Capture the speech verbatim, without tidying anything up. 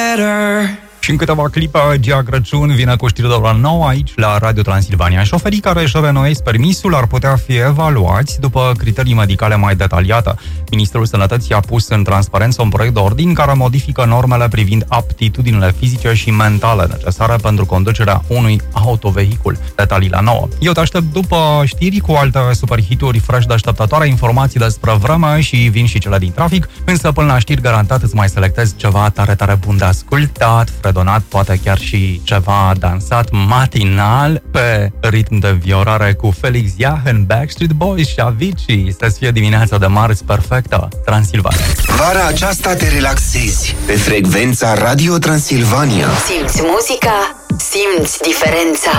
better. Și în câteva clipe, Gia Crăciun vine cu știri de ora nouă aici la Radio Transilvania. Șoferii care își renoiesc permisul ar putea fi evaluați după criterii medicale mai detaliate. Ministrul Sănătății a pus în transparență un proiect de ordin care modifică normele privind aptitudinile fizice și mentale necesare pentru conducerea unui autovehicul. Detalii la nouă. Eu te aștept după știri cu alte superhituri fresh de așteptătoare, informații despre vreme și vin și cele din trafic, însă până la știri garantat îți mai selectez ceva tare, tare bun de ascultat, fredonat, poate chiar și ceva dansat matinal pe ritm de viorare cu Felix Jahen, Backstreet Boys și Avicii. Să fie dimineața de marți perfectă, Transilvania. Vara aceasta te relaxezi pe frecvența Radio Transilvania. Simți muzica, simți diferența.